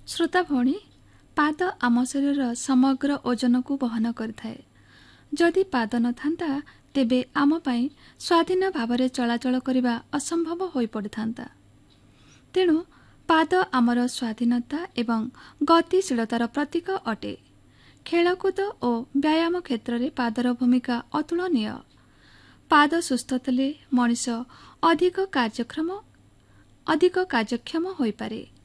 श्रोता भौणी पाद आम शरीर समग्र ओजन को बहन करिथाए। जदि पाद नथांता तेबे आम पई स्वाधीन भावरे चलाचल करिबा असंभव होई पड़िथांता। तेणु पाद आमर स्वाधीनता एवं गतिशीलतार प्रतीक अटे। खेलकूद और व्यायाम क्षेत्र में पादर भूमिका अतुलनीय। पाद सुस्थ थिले मनिष अधिक कार्यक्षम होई पारे।